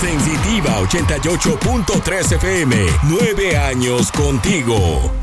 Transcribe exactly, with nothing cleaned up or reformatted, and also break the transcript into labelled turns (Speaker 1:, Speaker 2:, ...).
Speaker 1: Sensitiva ochenta y ocho punto tres F M. Nueve años contigo.